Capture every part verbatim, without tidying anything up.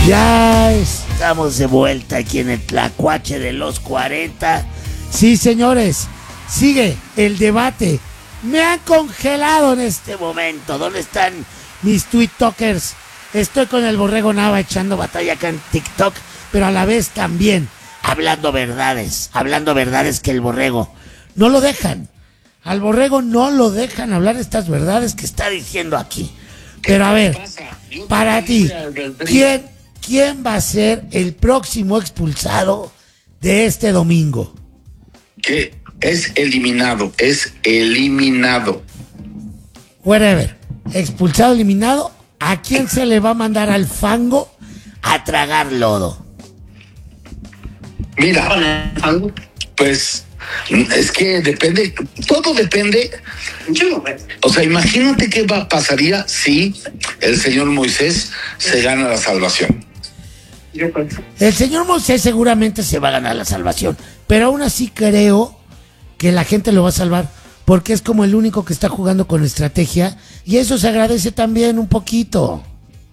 Ya estamos de vuelta aquí en el Tlacuache de los cuarenta. Sí, señores, sigue el debate. Me han congelado en este momento. ¿Dónde están mis TweetTokers? Estoy con el Borrego Nava echando batalla acá en TikTok, pero a la vez también hablando verdades, hablando verdades que el Borrego no lo dejan. Al Borrego no lo dejan hablar estas verdades que está diciendo aquí. Pero a ver, para ti, ¿quién, quién va a ser el próximo expulsado de este domingo? Que es eliminado, es eliminado. Whatever, expulsado, eliminado. ¿A quién se le va a mandar al fango a tragar lodo? Mira, pues es que depende, todo depende. O sea, imagínate qué va, pasaría si el señor Moisés se gana la salvación. El señor Moisés seguramente se va a ganar la salvación, pero aún así creo que la gente lo va a salvar, porque es como el único que está jugando con estrategia, y eso se agradece también un poquito.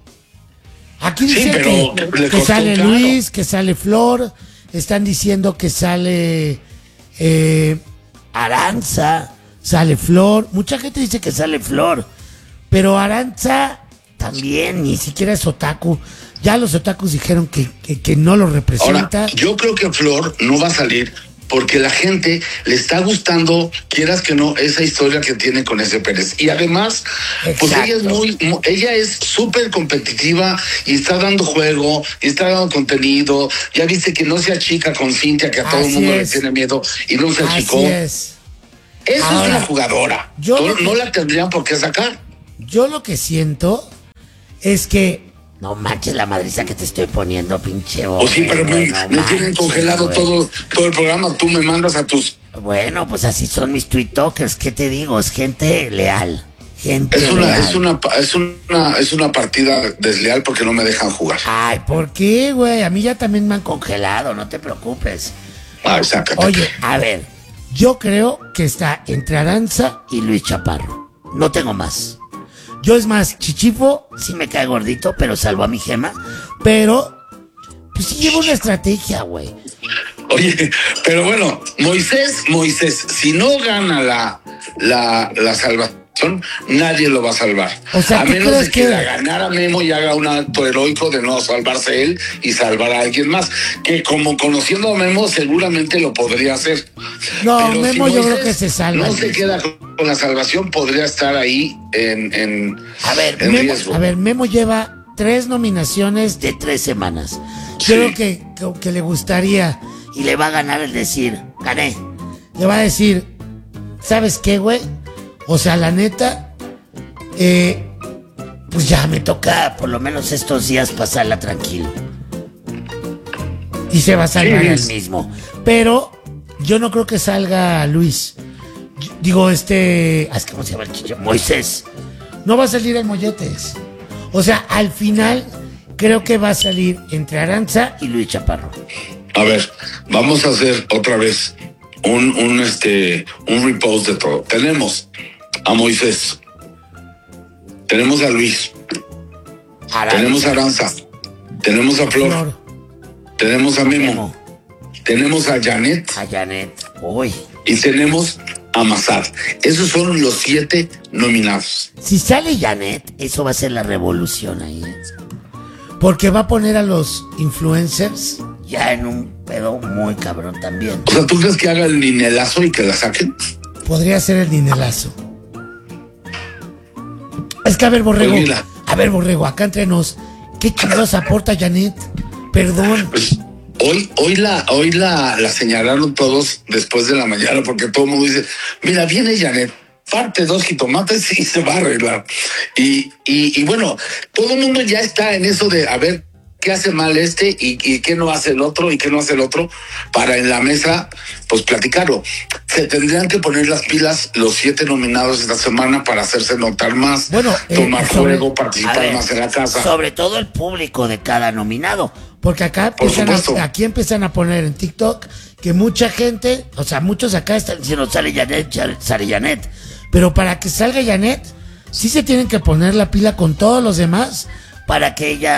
Aquí dicen sí, que, que sale claro. Luis, que sale Flor, están diciendo que sale eh, Aranza, sale Flor, mucha gente dice que sale Flor, pero Aranza también, ni siquiera es otaku. Ya los otakus dijeron que, que, que no lo representa. Ahora, yo creo que Flor no va a salir porque la gente le está gustando, quieras que no, esa historia que tiene con ese Pérez. Y además, exacto, pues ella es muy, muy ella es súper competitiva y está dando juego, y está dando contenido. Ya viste que no se achica con Cintia, que a todo el mundo es. le tiene miedo, y no se achicó. Es. Esa Ahora, es una jugadora. Yo no, que, no la tendrían por qué sacar. Yo lo que siento es que no manches la madriza que te estoy poniendo, pinche voz. O sí, pero me, no me tienen congelado todo, todo el programa. Tú me mandas a tus... Bueno, pues así son mis TweetTokers. ¿Qué te digo? Es gente leal. Gente es una, leal. Es una, es una, es una partida desleal porque no me dejan jugar. Ay, ¿por qué, güey? A mí ya también me han congelado, no te preocupes. Ay, sácate. Oye, a ver, yo creo que está entre Aranza y Luis Chaparro. No tengo más. Yo es más, Chichifo sí me cae gordito, pero salvo a mi Gema. Pero, pues sí lleva una estrategia, güey. Oye, pero bueno, Moisés, Moisés, si no gana la, la, la salvación, nadie lo va a salvar. O sea, a menos de que, que la ganara Memo y haga un acto heroico de no salvarse él y salvar a alguien más. Que como conociendo a Memo, seguramente lo podría hacer. No, pero Memo si yo creo que se salva. No se queda con la salvación, podría estar ahí en, en, a ver, en Memo, riesgo. A ver, Memo lleva tres nominaciones de tres semanas. Sí. Creo que, que, que le gustaría y le va a ganar el decir, gané. Le va a decir, ¿sabes qué, güey? O sea, la neta, eh, pues ya me toca por lo menos estos días pasarla tranquilo. Y se va a salvar sí. él mismo. Pero yo no creo que salga Luis. Digo, este... ¿Cómo se llama el chicho? Moisés. No va a salir el Molletes. O sea, al final creo que va a salir entre Aranza y Luis Chaparro. A ver, vamos a hacer otra vez un, un, este, un repost de todo. Tenemos a Moisés. Tenemos a Luis. Aranza. Tenemos a Aranza. Tenemos a Flor. Flor. Tenemos a Memo. Memo. Tenemos a Janet. A Janet. Uy. Y tenemos a Mazar. Esos son los siete nominados. Si sale Janet, eso va a ser la revolución ahí. Porque va a poner a los influencers ya en un pedo muy cabrón también. O sea, ¿tú crees que haga el ninelazo y que la saquen? Podría ser el ninelazo. Es que a ver, Borrego. Pues a ver, Borrego, acá entre nos, ¿qué chingados aporta Janet? Perdón. Pues, Hoy, hoy, la, hoy la, la señalaron todos después de la mañana porque todo el mundo dice, mira, viene Janet, parte dos jitomates y se va a arreglar. Y, y, y bueno, todo el mundo ya está en eso de a ver qué hace mal este y, y qué no hace el otro y qué no hace el otro para en la mesa, pues platicarlo. Se tendrían que poner las pilas los siete nominados esta semana para hacerse notar más, bueno, tomar eh, sobre, juego, participar ver, más en la casa. Sobre todo el público de cada nominado. Porque acá empiezan a, aquí empiezan a poner en TikTok que mucha gente, o sea, muchos acá están diciendo sale Janet, sale Janet. Pero para que salga Janet, sí se tienen que poner la pila con todos los demás para que ella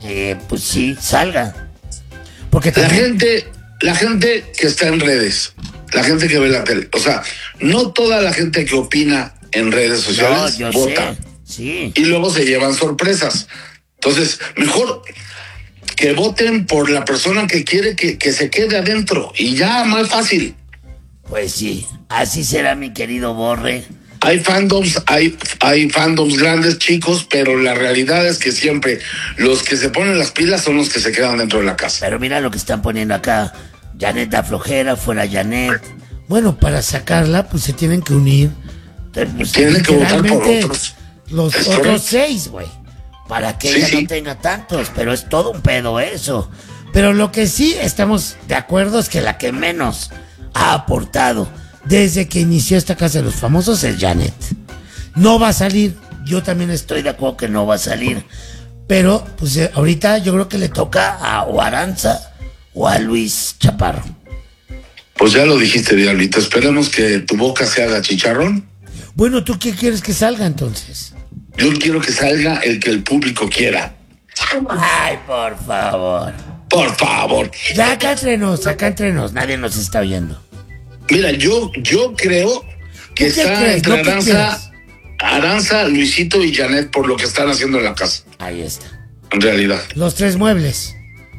eh, pues sí, salga. Porque La también... gente, la gente que está en redes, la gente que ve la tele, o sea, no toda la gente que opina en redes sociales No, yo vota. sé, sí. Y luego se llevan sorpresas. Entonces, mejor que voten por la persona que quiere que, que se quede adentro. Y ya, más fácil. Pues sí, así será, mi querido Borre. Hay fandoms, hay, hay fandoms grandes, chicos, pero la realidad es que siempre los que se ponen las pilas son los que se quedan dentro de la casa. Pero mira lo que están poniendo acá. Janet da flojera, fuera Janet. Bueno, para sacarla, pues se tienen que unir. Pues, Tienen que votar por otros. Los Es otros correcto. seis, güey. Para que Sí, ella sí. no tenga tantos. Pero es todo un pedo eso. Pero lo que sí estamos de acuerdo es que la que menos ha aportado desde que inició esta Casa de los Famosos es Janet. No va a salir. Yo también estoy de acuerdo que no va a salir. Pero, pues eh, ahorita yo creo que le toca a o a Aranza o a Luis Chaparro. Pues ya lo dijiste, Diablito. Esperemos que tu boca se haga chicharrón. Bueno, ¿tú qué quieres que salga entonces? Yo quiero que salga el que el público quiera. Ay, por favor. Por favor. Ya acá entre nos, acá entre nos. Nadie nos está oyendo. Mira, yo, yo creo que ¿Tú qué está crees? entre ¿No qué Aranza, Aranza, Luisito y Janet por lo que están haciendo en la casa. Ahí está. En realidad. Los tres muebles.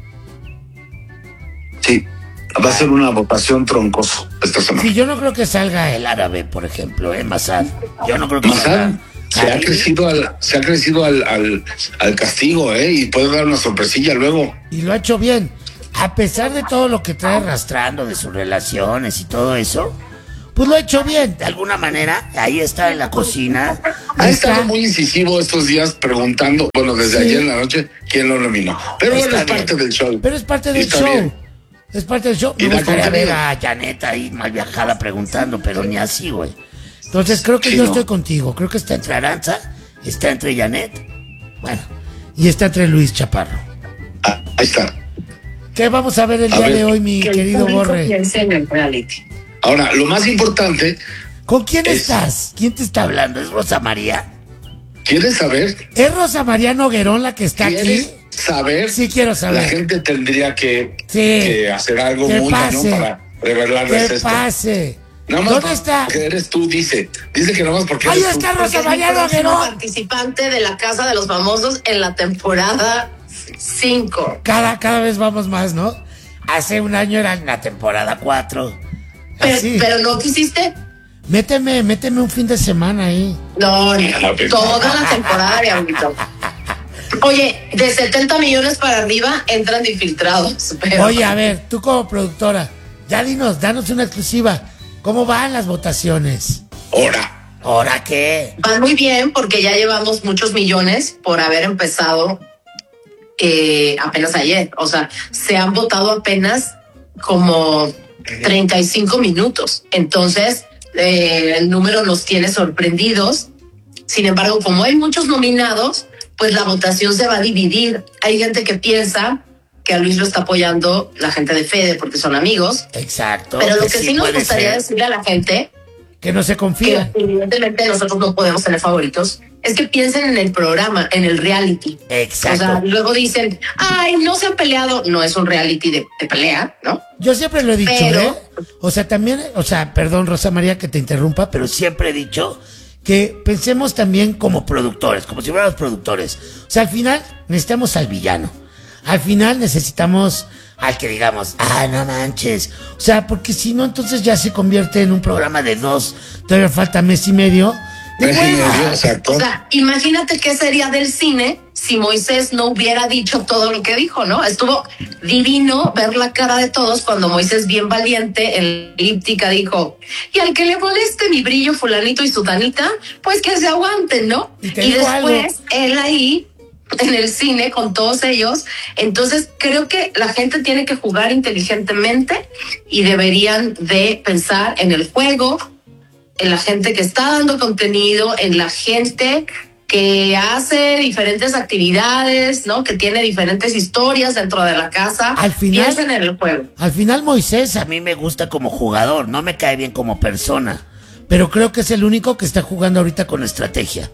Sí. Va a ser una votación troncoso esta semana. Sí, yo no creo que salga el árabe, por ejemplo, ¿eh? Massad. Yo no creo que Massad salga. se ha Ahí. crecido al, se ha crecido al, al, al castigo, ¿eh? Y puede dar una sorpresilla luego. Y lo ha hecho bien. A pesar de todo lo que trae arrastrando de sus relaciones y todo eso, pues lo ha hecho bien. De alguna manera, ahí está en la cocina. Ha Está- estado muy incisivo estos días preguntando, bueno, desde Sí. ayer en la noche, quién lo nominó. Pero bueno, Está es parte bien. del show. Pero es parte Y del está show. bien. Es parte del show. Y Me da gustaría ver contenido. a Janet ahí mal viajada preguntando, pero ni así, güey. Entonces creo que Sí, yo no. estoy contigo. Creo que está entre Aranza, está entre Janet, bueno, y está entre Luis Chaparro. Ah, ahí está. ¿Qué vamos a ver el A día ver. de hoy, mi Que el querido público Borre? piense en el reality. Ahora, lo más importante, ¿Con quién Es- estás? ¿Quién te está hablando? ¿Es Rosa María? ¿quieres saber? ¿Es Rosa María Noguerón la que está aquí? ¿Quieres saber? Sí, quiero saber. La gente tendría que, Sí. que hacer algo Que muy pase. ¿no? Para revelarles ¿Qué esto. pase? Nada más ¿Dónde está? porque eres tú, dice. Dice que nada más porque Ahí eres tú. está Porque Rosa es mi María próximo Noguerón. participante de la Casa de los Famosos en la temporada cinco. Cada, cada vez vamos más, ¿no? Hace un año era en la temporada cuatro. Pero, Así. pero no quisiste. Méteme, méteme un fin de semana ahí. No, no, Ah, pero- toda la temporada, Diablito. Oye, de setenta millones para arriba entran de infiltrados. Pero... Oye, a ver, tú como productora, ya dinos, danos una exclusiva. ¿Cómo van las votaciones? Ahora, ¿Ahora qué? Van muy bien porque ya llevamos muchos millones por haber empezado eh, apenas ayer. O sea, se han votado apenas como treinta y cinco minutos. Entonces, eh, el número nos tiene sorprendidos. Sin embargo, como hay muchos nominados, pues la votación se va a dividir. Hay gente que piensa que a Luis lo está apoyando la gente de Fede porque son amigos. Exacto. Pero lo que sí nos puede gustaría ser. decirle a la gente, Que no se que confían. evidentemente nosotros no podemos tener favoritos, es que piensen en el programa, en el reality. Exacto. O sea, luego dicen, ay, no se han peleado. No es un reality de, de pelea, ¿no? Yo siempre lo he dicho, Pero- ¿eh? O sea, también, o sea, perdón, Rosa María, que te interrumpa, pero siempre he dicho que pensemos también como productores, como si fuéramos productores. O sea, al final necesitamos al villano. Al final necesitamos al que digamos, ah, no manches. O sea, porque si no, entonces ya se convierte en un programa de dos. Todavía falta mes y medio. De mes y hueva. medio, exacto. O sea, imagínate qué sería del cine si Moisés no hubiera dicho todo lo que dijo, ¿no? Estuvo divino ver la cara de todos cuando Moisés, bien valiente, en elíptica dijo, y al que le moleste mi brillo fulanito y sutanita, pues que se aguanten, ¿no? Y te Y digo después, él ahí, en el cine, con todos ellos. Entonces, creo que la gente tiene que jugar inteligentemente y deberían de pensar en el juego, en la gente que está dando contenido, en la gente que hace diferentes actividades, ¿no? Que tiene diferentes historias dentro de la casa. Al final- Piensen en el juego. Al final Moisés a mí me gusta como jugador, no me cae bien como persona, pero creo que es el único que está jugando ahorita con estrategia.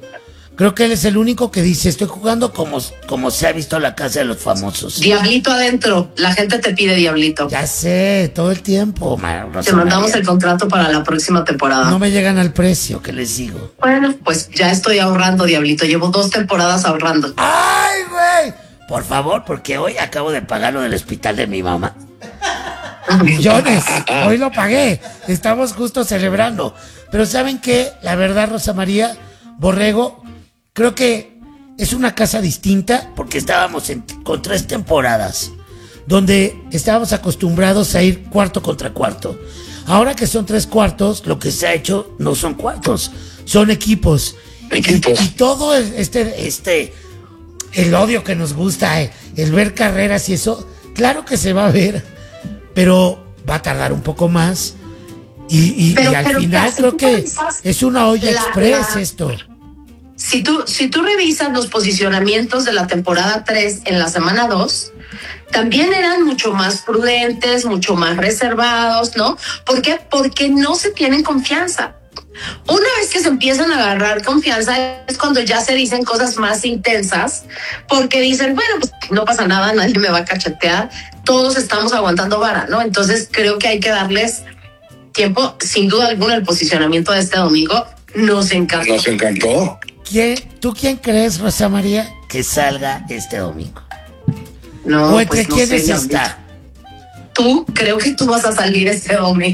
Creo que él es el único que dice, estoy jugando como, como se ha visto la Casa de los Famosos. Diablito adentro, la gente te pide Diablito. Ya sé, todo el tiempo. Ma, te mandamos el contrato para la próxima temporada. No me llegan al precio, ¿qué les digo? Bueno, pues ya estoy ahorrando, Diablito. Llevo dos temporadas ahorrando. ¡Ay, güey! Por favor, porque hoy acabo de pagar lo del hospital de mi mamá. Millones, hoy lo pagué. Estamos justo celebrando. Pero ¿saben qué? La verdad, Rosa María, Borrego, creo que es una casa distinta porque estábamos en, con tres temporadas donde estábamos acostumbrados a ir cuarto contra cuarto. Ahora que son tres cuartos, lo que se ha hecho no son cuartos, son equipos. Equipos. Y, y todo este, este, el odio que nos gusta, el, el ver carreras y eso, claro que se va a ver, pero va a tardar un poco más. Y, y, pero, y al pero, final pero, creo si que es una olla la, express la, esto. Si tú, si tú revisas los posicionamientos de la temporada tres en la semana dos, también eran mucho más prudentes, mucho más reservados, ¿no? ¿Por qué? Porque no se tienen confianza. Una vez que se empiezan a agarrar confianza es cuando ya se dicen cosas más intensas, porque dicen, bueno, pues no pasa nada, nadie me va a cachetear, todos estamos aguantando vara, ¿no? Entonces creo que hay que darles tiempo. Sin duda alguna el posicionamiento de este domingo nos encantó. Nos encantó. ¿Quién, ¿Tú quién crees, Rosa María, que salga este domingo? No, ¿O entre pues no quiénes sé, está? Tú, creo que tú vas a salir este domingo.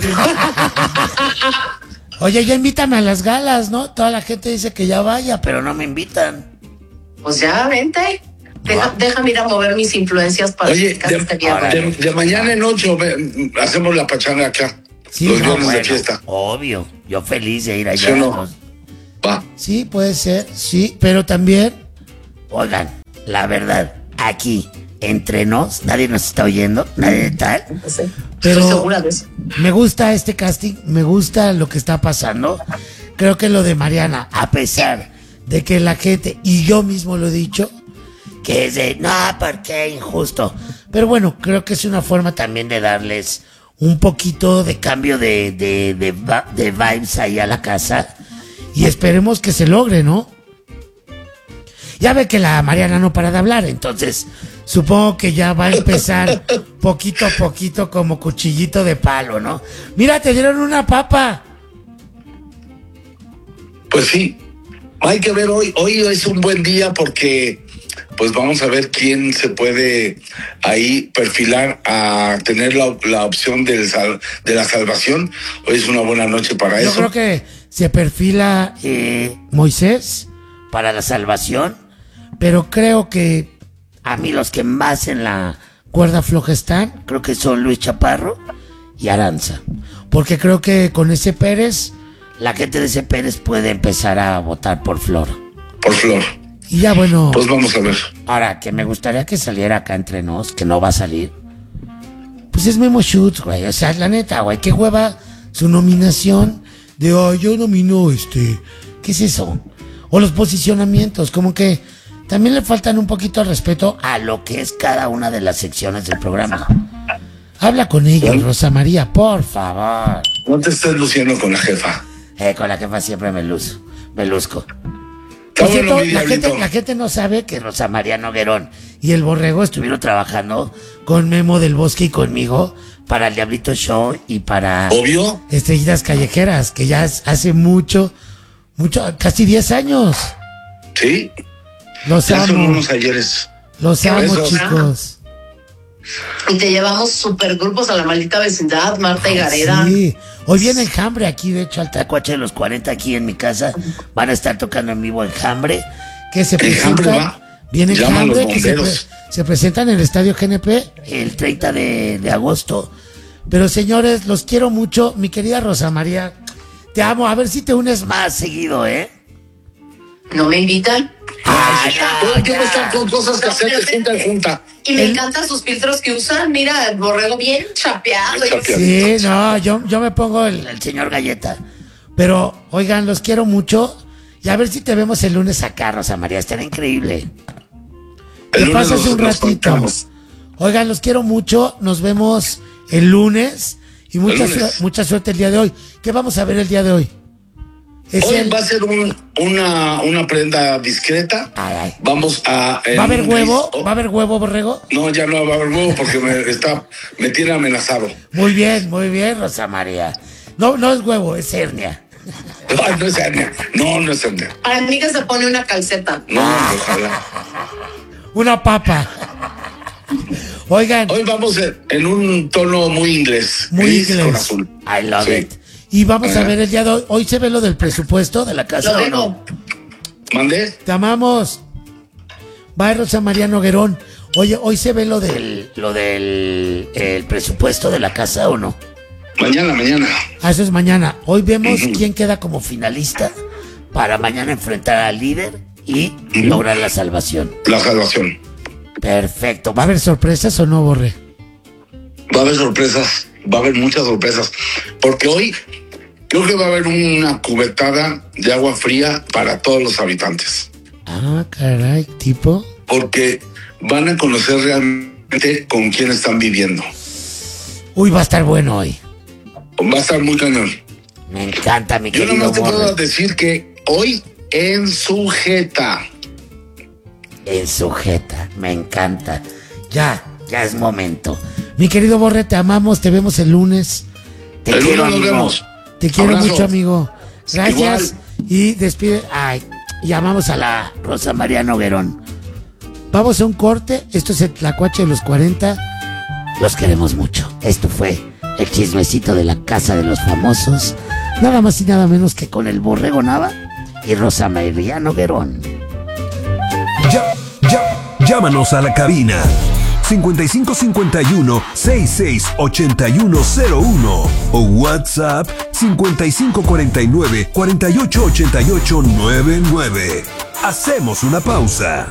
Oye, ya invítame a las galas, ¿no? Toda la gente dice que ya vaya, pero no me invitan. Pues ya, vente. Deja, déjame ir a mover mis influencias para Oye, de, este de, de mañana en ocho ve, hacemos la pachanga acá. Sí, los no, viernes bueno, de fiesta. Obvio, yo feliz de ir allá. ¿Sí o no? Va. Sí, puede ser, sí, pero también, oigan, la verdad, aquí, entre nos, nadie nos está oyendo, nadie tal. Sí, pero estoy segura de eso. Me gusta este casting, me gusta lo que está pasando. Creo que lo de Mariana, a pesar de que la gente, y yo mismo lo he dicho, que es de, no, ¿por qué? Injusto. Pero bueno, creo que es una forma también de darles un poquito de cambio de, de, de, de vibes ahí a la casa. Y esperemos que se logre, ¿no? Ya ve que la Mariana no para de hablar, entonces supongo que ya va a empezar poquito a poquito como cuchillito de palo, ¿no? Mira, te dieron una papa. Pues sí, hay que ver hoy. Hoy es un buen día porque pues vamos a ver quién se puede ahí perfilar a tener la, la opción del sal, de la salvación. Hoy es una buena noche para Yo eso. Yo creo que se perfila eh, Moisés para la salvación, pero creo que a mí los que más en la cuerda floja están, creo que son Luis Chaparro y Aranza, porque creo que con ese Pérez, la gente de ese Pérez puede empezar a votar por Flor. Por Flor. Y ya bueno. Pues vamos a ver. Ahora, que me gustaría que saliera acá entre nos, que no va a salir. Pues es Memo Schutz, güey. O sea, la neta, güey, qué hueva su nominación de, oh, yo nomino este. ¿Qué es eso? O los posicionamientos, como que también le faltan un poquito de respeto a lo que es cada una de las secciones del programa. Habla con ellos, ¿sí? Rosa María, por favor. No te estés luciendo con la jefa. Eh, con la jefa siempre me luz, me luzco. Por cierto, bueno, la, gente, la gente no sabe que Rosa María Noguerón y el Borrego estuvieron trabajando con Memo del Bosque y conmigo para el Diablito Show y para Obvio. Estrellitas Callejeras, que ya hace mucho, mucho, casi diez años. Sí. Los ya amo. son unos ayeres. Los amo, eso, chicos. Y te llevamos supergrupos a la maldita vecindad, Marta y Gareda. Sí, hoy viene Enjambre aquí, de hecho, al Tacuache de los cuarenta aquí en mi casa. Van a estar tocando en vivo Enjambre, que se presentan. Viene Enjambre, que se, pre, se presentan en el Estadio G N P el treinta de, de agosto. Pero señores, los quiero mucho. Mi querida Rosa María, te amo. A ver si te unes más seguido, ¿eh? ¿No me invitan? Ay, no, yo no estar con cosas que hacer de junta en junta. Y me el... encantan sus filtros que usan. Mira, el Borrego bien chapeado. Sí, no, yo, yo me pongo el, el señor Galleta. Pero, oigan, los quiero mucho. Y a ver si te vemos el lunes acá, Rosa María. Estará increíble. Te pasas un ratito. Oigan, los quiero mucho. Nos vemos el lunes. Y mucha, el lunes. Su- mucha suerte el día de hoy. ¿Qué vamos a ver el día de hoy? Es Hoy el- va a ser un, una, una prenda discreta. Ay, ay. Vamos a... ¿Va a haber en- huevo? oh, ¿Va a haber huevo, borrego? No, ya no va a haber huevo porque me, está, me tiene amenazado. Muy bien, muy bien, Rosa María. No, no es huevo, es hernia. Ay, no es hernia. No, no es hernia. Para mí que se pone una calceta. No, ojalá. Una papa. Oigan, Hoy vamos en, en un tono muy inglés. muy gris inglés. con azul. I love Sí. it. Y vamos a Ajá. ver el día de hoy. Hoy se ve lo del presupuesto de la casa. Lo ¿o dejo. no? ¿Mandé? Te amamos. Bye, Rosa María Noguerón. Oye, hoy se ve lo del, lo del el presupuesto de la casa, ¿o no? Mañana, mañana. Ah, eso es mañana. Hoy vemos quién queda como finalista para mañana enfrentar al líder y lograr la salvación. La salvación. Perfecto. ¿Va a haber sorpresas o no, Borre? Va a haber sorpresas. Va a haber muchas sorpresas. Porque hoy creo que va a haber una cubetada de agua fría para todos los habitantes. Ah, caray, tipo. Porque van a conocer realmente con quién están viviendo. Uy, va a estar bueno hoy. Va a estar muy cañón. Me encanta, mi Yo querido nomás te puedo Borre. decir que hoy en Sujeta. En sujeta, me encanta. Ya, ya es momento. Mi querido Borre, te amamos, te vemos el lunes. Te El quiero, lunes nos amigo. vemos. Te quiero Abrazo. mucho, amigo. Gracias. Igual. Y despide. Ay, llamamos a la Rosa María Noguerón. Vamos a un corte. Esto es el Tlacuache de los cuarenta. Los queremos mucho. Esto fue el chismecito de la Casa de los Famosos. Nada más y nada menos que con el Borrego Nava y Rosa María Noguerón. Ya, ya, llámanos a la cabina cincuenta y cinco cincuenta y uno sesenta y seis ochenta y uno cero uno o WhatsApp cincuenta y cinco cuarenta y nueve cuarenta y ocho ochenta y ocho noventa y nueve. Hacemos una pausa.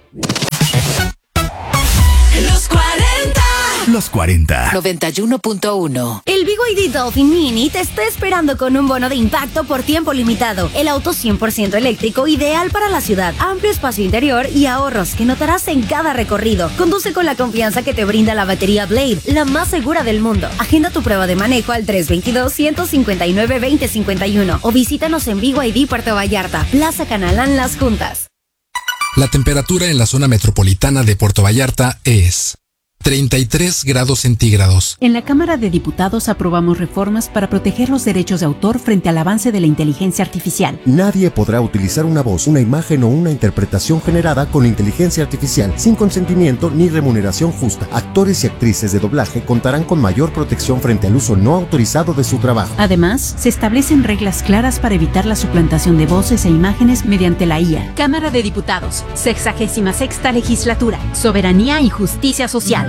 Los cuarenta. Los cuarenta. noventa y uno punto uno. El B Y D Dolphin Mini te está esperando con un bono de impacto por tiempo limitado. El auto cien por ciento eléctrico ideal para la ciudad. Amplio espacio interior y ahorros que notarás en cada recorrido. Conduce con la confianza que te brinda la batería Blade, la más segura del mundo. Agenda tu prueba de manejo al tres dos dos, uno cinco nueve, dos cero cinco uno o visítanos en B Y D Puerto Vallarta, Plaza Canalán Las Juntas. La temperatura en la zona metropolitana de Puerto Vallarta es treinta y tres grados centígrados. En la Cámara de Diputados aprobamos reformas para proteger los derechos de autor frente al avance de la inteligencia artificial. Nadie podrá utilizar una voz, una imagen o una interpretación generada con inteligencia artificial sin consentimiento ni remuneración justa. Actores y actrices de doblaje contarán con mayor protección frente al uso no autorizado de su trabajo. Además, se establecen reglas claras para evitar la suplantación de voces e imágenes mediante la I A. Cámara de Diputados, sexagésima sexta legislatura, soberanía y justicia social.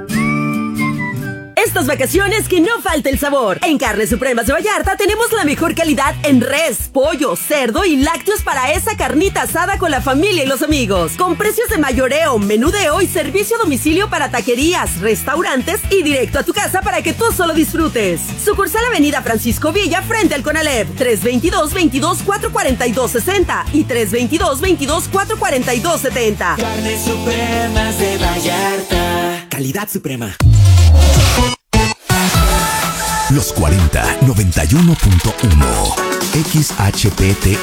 Estas vacaciones que no falte el sabor. En Carnes Supremas de Vallarta tenemos la mejor calidad en res, pollo, cerdo y lácteos para esa carnita asada con la familia y los amigos. Con precios de mayoreo, menudeo y servicio a domicilio para taquerías, restaurantes y directo a tu casa para que tú solo disfrutes. Sucursal Avenida Francisco Villa frente al Conalep, tres veintidós, veintidós, cuatrocientos cuarenta y dos sesenta y tres veintidós, veintidós, cuatrocientos cuarenta y dos setenta. Carnes Supremas de Vallarta. Calidad suprema. Los cuarenta, noventa y uno punto uno. X H P T